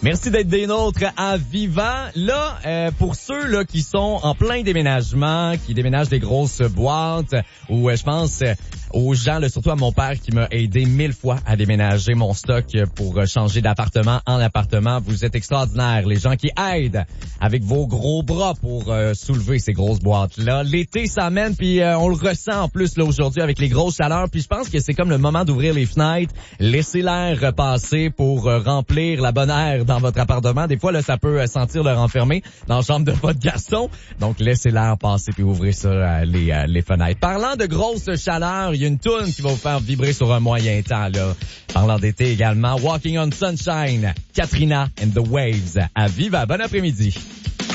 Merci d'être des nôtres à Vivant. Là, pour ceux là qui sont en plein déménagement, qui déménagent des grosses boîtes, ou je pense aux gens, là, surtout à mon père qui m'a aidé 1000 fois à déménager mon stock pour changer d'appartement en appartement. Vous êtes extraordinaires, les gens qui aident avec vos gros bras pour soulever ces grosses boîtes-là. L'été s'amène, puis on le ressent en plus là aujourd'hui avec les grosses chaleurs. Puis je pense que c'est comme le moment d'ouvrir les fenêtres, laisser l'air repasser pour remplir la bonne air dans votre appartement. Des fois, là, ça peut sentir le renfermer dans la chambre de votre garçon. Donc, laissez l'air passer puis ouvrez ça les fenêtres. Parlant de grosse chaleur, il y a une toune qui va vous faire vibrer sur un moyen temps, là. Parlant d'été également, Walking on Sunshine, Katrina and the Waves à Viva. Bon après-midi.